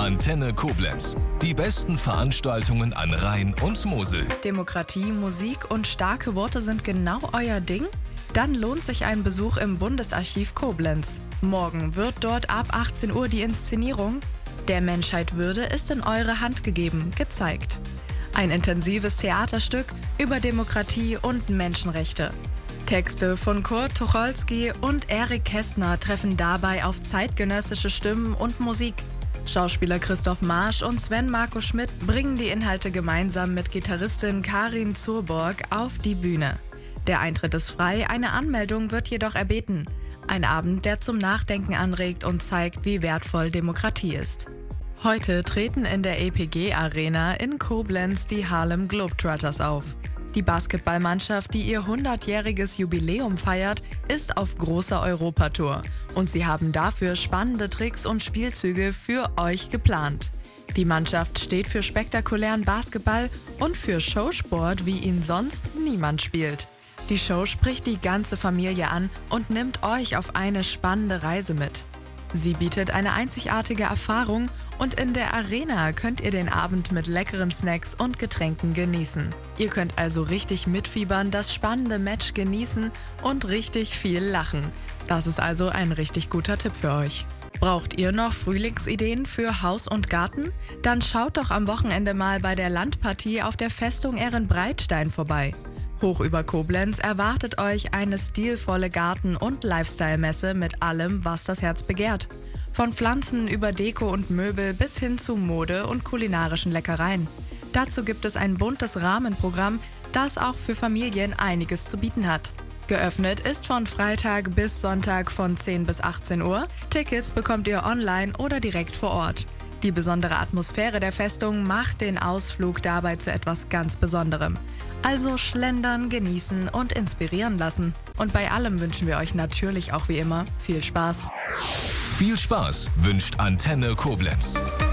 Antenne Koblenz. Die besten Veranstaltungen an Rhein und Mosel. Demokratie, Musik und starke Worte sind genau euer Ding? Dann lohnt sich ein Besuch im Bundesarchiv Koblenz. Morgen wird dort ab 18 Uhr die Inszenierung Der Menschheit Würde ist in eure Hand gegeben gezeigt. Ein intensives Theaterstück über Demokratie und Menschenrechte. Texte von Kurt Tucholsky und Erik Kästner treffen dabei auf zeitgenössische Stimmen und Musik. Schauspieler Christoph Marsch und Sven Marco Schmidt bringen die Inhalte gemeinsam mit Gitarristin Karin Zurborg auf die Bühne. Der Eintritt ist frei, eine Anmeldung wird jedoch erbeten. Ein Abend, der zum Nachdenken anregt und zeigt, wie wertvoll Demokratie ist. Heute treten in der EPG Arena in Koblenz die Harlem Globetrotters auf. Die Basketballmannschaft, die ihr 100-jähriges Jubiläum feiert, ist auf großer Europatour und sie haben dafür spannende Tricks und Spielzüge für euch geplant. Die Mannschaft steht für spektakulären Basketball und für Showsport, wie ihn sonst niemand spielt. Die Show spricht die ganze Familie an und nimmt euch auf eine spannende Reise mit. Sie bietet eine einzigartige Erfahrung und in der Arena könnt ihr den Abend mit leckeren Snacks und Getränken genießen. Ihr könnt also richtig mitfiebern, das spannende Match genießen und richtig viel lachen. Das ist also ein richtig guter Tipp für euch. Braucht ihr noch Frühlingsideen für Haus und Garten? Dann schaut doch am Wochenende mal bei der Landpartie auf der Festung Ehrenbreitstein vorbei. Hoch über Koblenz erwartet euch eine stilvolle Garten- und Lifestyle-Messe mit allem, was das Herz begehrt. Von Pflanzen über Deko und Möbel bis hin zu Mode und kulinarischen Leckereien. Dazu gibt es ein buntes Rahmenprogramm, das auch für Familien einiges zu bieten hat. Geöffnet ist von Freitag bis Sonntag von 10 bis 18 Uhr. Tickets bekommt ihr online oder direkt vor Ort. Die besondere Atmosphäre der Festung macht den Ausflug dabei zu etwas ganz Besonderem. Also schlendern, genießen und inspirieren lassen. Und bei allem wünschen wir euch natürlich auch wie immer viel Spaß. Viel Spaß wünscht Antenne Koblenz.